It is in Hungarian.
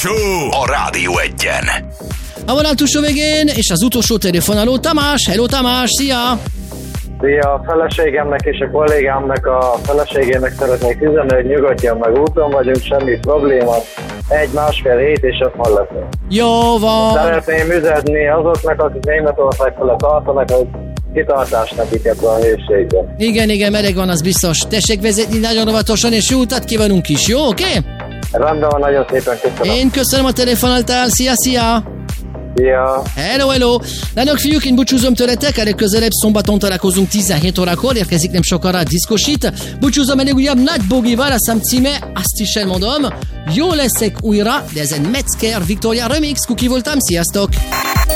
Show a Rádió Egyen. A vonal túlsó végén, és az utolsó telefonáló Tamás. Hello Tamás, szia! Szia, a feleségemnek és a kollégámnak a feleségének szeretnék üzenni, hogy nyugodjan meg, úton vagyunk, semmi probléma. 1-1,5 hét és ott van leszünk. Jó van! Szeretném üzenni azoknak, akik Németország felett tartanak, hogy kitartást nekik ebben a hőségben. Igen, meleg van, az biztos. Tessék vezetni nagyon óvatosan, és jó utat kívánunk is, jó, oké? Rendben van, nagyon szépen köszönöm. Én köszönöm a telefonáltál, szia! Szia! Hello! Lányok, fiúk, én búcsúzom tőletek, erre közelebb szombaton találkozunk 17 órakor, érkezik nem sokára a diszkosít. Búcsúzom elég újabb Nagy Bogival, a szám címe, azt is elmondom, jó leszek újra, de ez egy Metzger Victoria Remix, Kuki voltam, sziasztok!